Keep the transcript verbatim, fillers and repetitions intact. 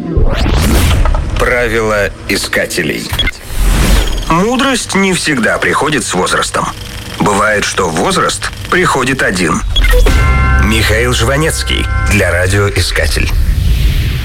Правила искателей. Мудрость не всегда приходит с возрастом. Бывает, что возраст приходит один. Михаил Жванецкий для радиоискатель.